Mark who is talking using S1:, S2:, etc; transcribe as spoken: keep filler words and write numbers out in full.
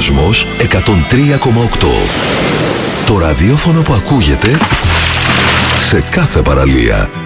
S1: Κόσμος εκατόν τρία κόμμα οκτώ. Το ραδιόφωνο που ακούγεται σε κάθε παραλία.